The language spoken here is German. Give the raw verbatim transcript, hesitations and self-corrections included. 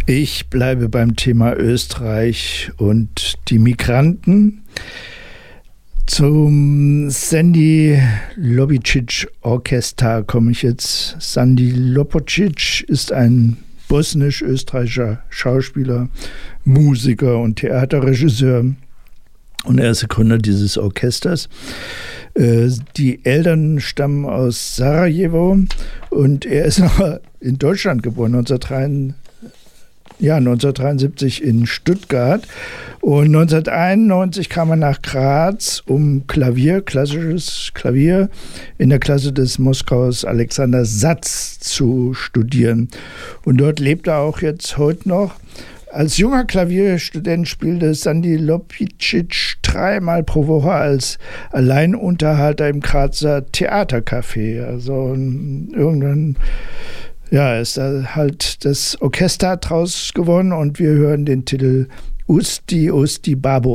Ich bleibe beim Thema Österreich und die Migranten. Zum Sandy Lobicic Orchester komme ich jetzt. Sandy Lobicic ist ein bosnisch-österreichischer Schauspieler, Musiker und Theaterregisseur. Und er ist der Gründer dieses Orchesters. Die Eltern stammen aus Sarajevo und er ist noch in Deutschland geboren, neunzehnhundertdreiundsiebzig. Ja, neunzehnhundertdreiundsiebzig in Stuttgart, und neunzehnhunderteinundneunzig kam er nach Graz, um Klavier, klassisches Klavier, in der Klasse des Moskauers Alexander Satz zu studieren. Und dort lebt er auch jetzt heute noch. Als junger Klavierstudent spielte Sandy Lobicic dreimal pro Woche als Alleinunterhalter im Grazer Theatercafé. Also irgendwann Ja, ist da halt das Orchester draus gewonnen, und wir hören den Titel Usti Usti Babo.